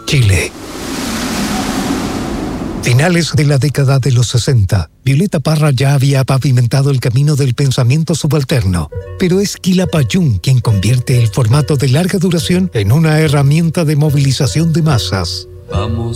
Chile. Finales de la década de los 60, Violeta Parra ya había pavimentado el camino del pensamiento subalterno, pero es Quilapayún quien convierte el formato de larga duración en una herramienta de movilización de masas. Vamos